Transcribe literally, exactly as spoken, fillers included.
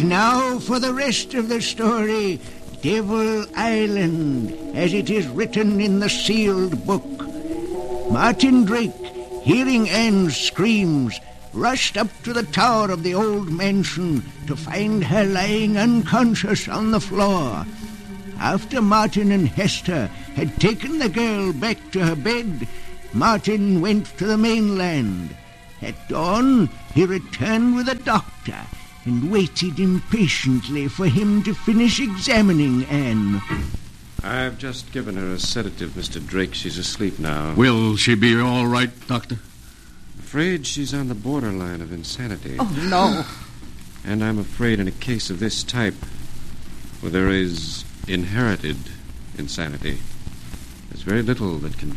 And now for the rest of the story, Devil Island, as it is written in the sealed book. Martin Drake, hearing Anne's screams, rushed up to the tower of the old mansion to find her lying unconscious on the floor. After Martin and Hester had taken the girl back to her bed, Martin went to the mainland. At dawn, he returned with a doctor and waited impatiently for him to finish examining Anne. I've just given her a sedative, Mister Drake. She's asleep now. Will she be all right, Doctor? Afraid she's on the borderline of insanity. Oh, no. And I'm afraid in a case of this type, where there is inherited insanity, there's very little that can be